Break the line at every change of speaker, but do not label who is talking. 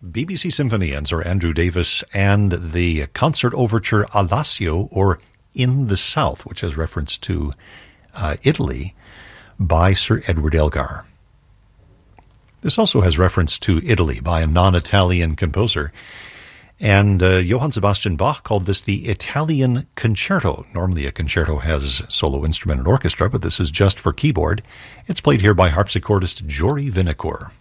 BBC Symphony and Sir Andrew Davis, and the concert overture Alassio, or In the South, which has reference to Italy, by Sir Edward Elgar. This also has reference to Italy by a non-Italian composer. And Johann Sebastian Bach called this the Italian Concerto. Normally a concerto has solo instrument and orchestra, but this is just for keyboard. It's played here by harpsichordist Jory Vinocour.